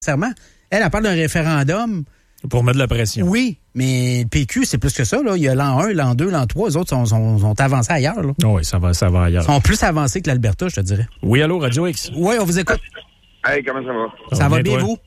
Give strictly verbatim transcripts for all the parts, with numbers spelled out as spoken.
serment. Elle, elle parle d'un référendum. Pour mettre de la pression. Oui, mais le P Q, c'est plus que ça. Là. Il y a l'an un, l'an deux, l'an trois. Les autres sont, sont, sont avancés ailleurs. Là. Oui, ça va, ça va ailleurs. Ils sont plus avancés que l'Alberta, je te dirais. Oui, allô, Radio X? Oui, on vous écoute. Hey, comment ça va? Ça, ça va bien, bien vous?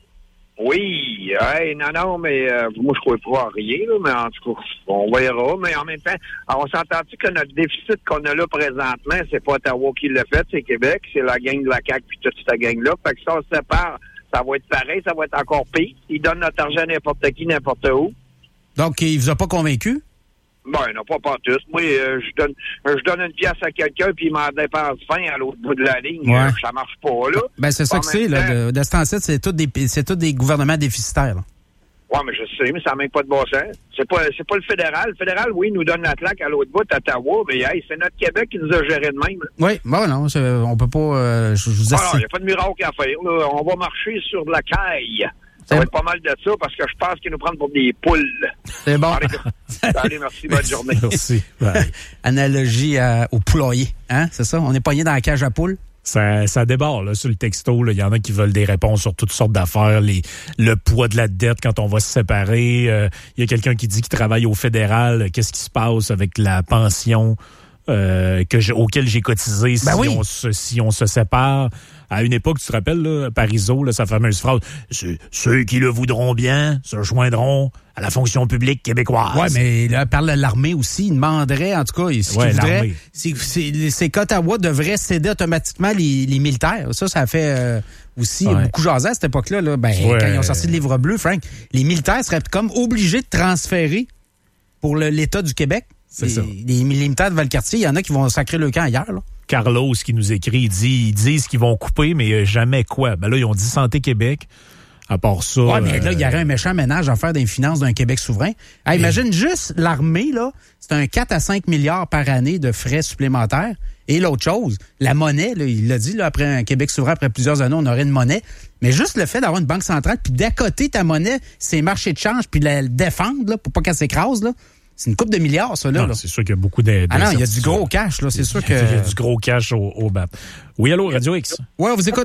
Oui, hey, non, non, mais euh, moi, je ne crois pas à rien, là, mais en tout cas, on verra. Mais en même temps, alors, on s'entend-tu que notre déficit qu'on a là présentement, c'est pas Ottawa qui l'a fait, c'est Québec, c'est la gang de la C A Q puis toute cette gang-là. Fait que ça, on se sépare, ça va être pareil, ça va être encore pire. Ils donnent notre argent à n'importe qui, n'importe où. Donc, il vous a pas convaincu? Ben, non, pas pas tous. Moi, euh, je donne je donne une pièce à quelqu'un, puis il m'en dépense vingt à l'autre bout de la ligne. Ouais. Euh, ça marche pas, là. Ben, c'est ça que c'est, là. De, de ce temps-ci, c'est tous des, c'est tous des gouvernements déficitaires, là. Oui, mais je sais, mais ça n'a même pas de bon sens. C'est pas, c'est pas le fédéral. Le fédéral, oui, nous donne la claque à l'autre bout, à Ottawa, mais hey, c'est notre Québec qui nous a géré de même. Oui, bon, non, on peut pas... Euh, je, je vous assure. Il n'y a pas de miracle à faire, là. On va marcher sur de la caille. Ça va être pas mal de ça, parce que je pense qu'ils nous prennent pour des poules. C'est bon. Allez, allez merci, bonne journée. Merci. Ouais. Analogie à, au poulailler, hein, c'est ça? On est pogné dans la cage à poules? Ça, ça déborde là, sur le texto. Il y en a qui veulent des réponses sur toutes sortes d'affaires. Les, le poids de la dette quand on va se séparer. Il euh, y a quelqu'un qui dit qu'il travaille au fédéral. Qu'est-ce qui se passe avec la pension euh, que j'ai, auquel j'ai cotisé si, ben oui. on se, si on se sépare? À une époque, tu te rappelles, là, Parizeau, là, sa fameuse phrase « Ceux qui le voudront bien se joindront à la fonction publique québécoise. » Oui, mais là, par l'armée aussi, il demanderait, en tout cas, ce ouais, qu'il voudrait, c'est, c'est, c'est qu'Ottawa devrait céder automatiquement les, les militaires. Ça, ça fait euh, aussi ouais. beaucoup jaser à cette époque-là. Là. Ben, ouais. Quand ils ont sorti le livre bleu, Frank, les militaires seraient comme obligés de transférer pour le, l'État du Québec. C'est les, ça. Les militaires de Valcartier, il y en a qui vont sacrer le camp ailleurs, là. Carlos qui nous écrit, il dit, ils disent qu'ils vont couper, mais jamais quoi. Ben là, ils ont dit Santé Québec. À part ça... Oui, mais là, il y aurait un méchant ménage à faire dans les finances d'un Québec souverain. Hey, imagine et... juste l'armée, là, c'est un quatre à cinq milliards par année de frais supplémentaires. Et l'autre chose, la monnaie, là, il l'a dit, là, après un Québec souverain, après plusieurs années, on aurait une monnaie. Mais juste le fait d'avoir une banque centrale, puis d'à côté ta monnaie, c'est marché de change, puis la défendre, là, pour pas qu'elle s'écrase, là. C'est une coupe de milliards, ça, là. Non, là. C'est sûr qu'il y a beaucoup de... Ah non, il y a du gros cash, là. C'est sûr que... Il y a du gros cash au, au B A P. Oui, allô, Radio X? Oui, on vous écoute.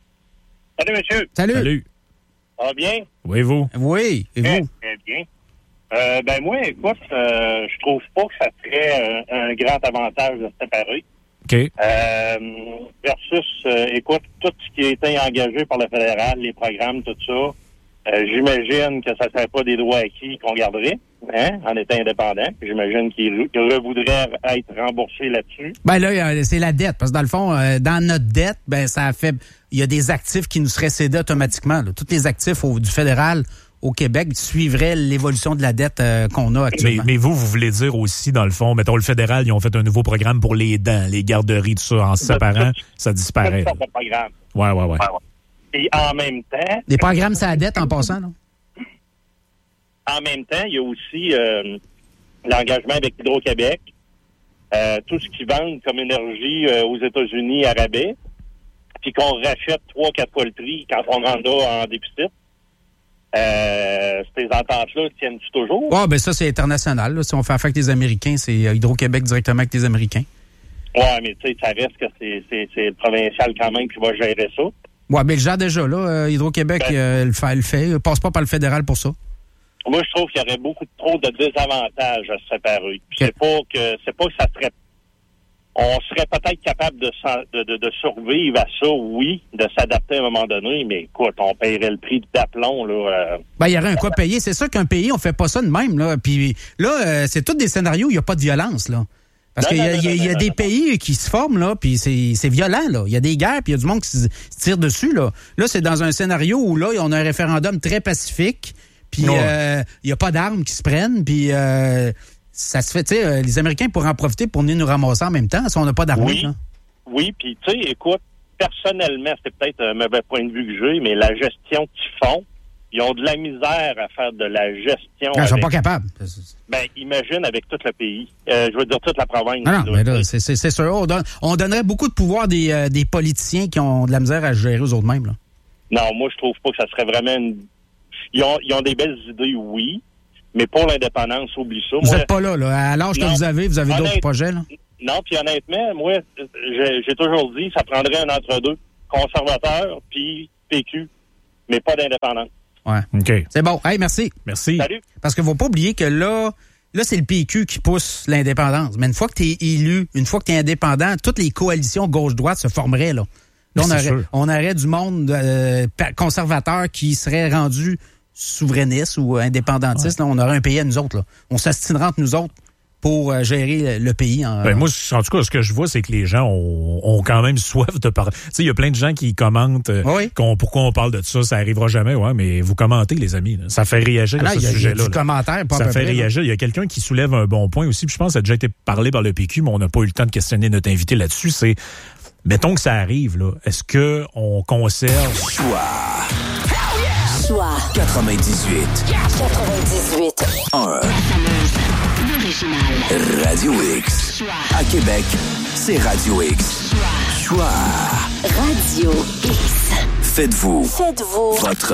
Salut, monsieur. Salut. Salut. Ça va bien? Oui, vous? Oui, et vous? Très, très bien. Euh, ben, moi, écoute, euh, je trouve pas que ça serait un, un grand avantage de se séparer. OK. Euh, versus, euh, écoute, tout ce qui a été engagé par le fédéral, les programmes, tout ça, Euh, j'imagine que ça ne serait pas des droits acquis qu'on garderait, hein, en étant indépendant. J'imagine qu'ils voudraient être remboursés là-dessus. Ben là, c'est la dette. Parce que dans le fond, euh, dans notre dette, ben ça fait. Il y a des actifs qui nous seraient cédés automatiquement. Là. Tous les actifs au, du fédéral au Québec suivraient l'évolution de la dette euh, qu'on a actuellement. Mais, mais vous, vous voulez dire aussi, dans le fond, mettons, le fédéral, ils ont fait un nouveau programme pour les dents, les garderies, tout ça, en se séparant, ça disparaît. C'est un programme. Ouais, ouais, ouais. Et en même temps... Des programmes sur la dette en passant, non? En même temps, il y a aussi euh, l'engagement avec Hydro-Québec, euh, tout ce qu'ils vendent comme énergie euh, aux États-Unis à rabais, puis qu'on rachète trois, quatre fois le prix quand on en a en déficit. Euh, ces ententes-là tiennent-tu toujours? Ah, ben ça, c'est international. Là. Si on fait affaire avec les Américains, c'est Hydro-Québec directement avec les Américains. Oui, mais tu sais, ça reste que c'est, c'est, c'est le provincial quand même qui va gérer ça. Oui, mais le gère déjà, là. Euh, Hydro-Québec, ben, euh, le fait, le fait. Il passe pas par le fédéral pour ça. Moi, je trouve qu'il y aurait beaucoup trop de désavantages à se séparer. Okay. C'est pas que c'est pas que ça serait... On serait peut-être capable de, de, de, de survivre à ça, oui, de s'adapter à un moment donné, mais écoute, on paierait le prix d'aplomb, là. Euh... Ben, il y aurait un quoi payer. C'est sûr qu'un pays, on fait pas ça de même, là. Puis là, euh, c'est tous des scénarios où il n'y a pas de violence, là. Parce qu'il y a, y a, y a des pays qui se forment, là, puis c'est, c'est violent, là. Il y a des guerres, puis il y a du monde qui se, se tire dessus, là. Là, c'est dans un scénario où, là, on a un référendum très pacifique, puis il euh, n'y a pas d'armes qui se prennent, puis euh, ça se fait, tu sais, euh, les Américains pourraient en profiter pour venir nous ramasser en même temps, si on n'a pas d'armes, oui, là. Oui, puis tu sais, écoute, personnellement, c'est peut-être un mauvais point de vue que j'ai, mais la gestion qu'ils font, ils ont de la misère à faire de la gestion. Ils ne sont pas capables. Ben, imagine avec tout le pays. Euh, je veux dire, toute la province. Non, non, mais là, c'est, c'est, c'est sûr. On, donne, on donnerait beaucoup de pouvoir des, euh, des politiciens qui ont de la misère à gérer eux autres mêmes, là. Non, moi, je trouve pas que ça serait vraiment une... Ils ont, ils ont des belles idées, oui, mais pour l'indépendance, oublie ça. Vous n'êtes pas là, là. À l'âge non, que vous avez, vous avez honnête, d'autres projets, là? Non, puis honnêtement, moi, j'ai, j'ai toujours dit, ça prendrait un entre-deux. Conservateur, puis P Q. mais pas d'indépendance. Ouais. OK. C'est bon. Hey, merci. Merci. Salut. Parce qu'il ne faut pas oublier que là, là, c'est le P Q qui pousse l'indépendance. Mais une fois que tu es élu, une fois que tu es indépendant, toutes les coalitions gauche-droite se formeraient, là. Là, on C'est aurait, sûr. on aurait du monde euh, conservateur qui serait rendu souverainiste ou indépendantiste. Ouais. Là, on aurait un pays à nous autres. Là. On s'astinera entre nous autres pour euh, gérer le pays. En, Ben moi, en tout cas, ce que je vois, c'est que les gens ont, ont quand même soif de parler. Tu sais, il y a plein de gens qui commentent euh, oui. qu'on, pourquoi on parle de ça, ça arrivera jamais. Ouais, mais vous commentez, les amis. Là. Ça fait réagir ah, à non, ce y a, sujet-là. y a du là. commentaire, pas ça à peu fait près, réagir. Il y a quelqu'un qui soulève un bon point aussi. Puis je pense que ça a déjà été parlé par le P Q, mais on n'a pas eu le temps de questionner notre invité là-dessus. C'est, mettons que ça arrive, là. Est-ce que on conserve... Choix. Choix. quatre-vingt-dix-huit. quatre-vingt-dix-huit. un. Radio X. Choix. À Québec, c'est Radio X. Choix. Radio X. Faites-vous Faites-vous votre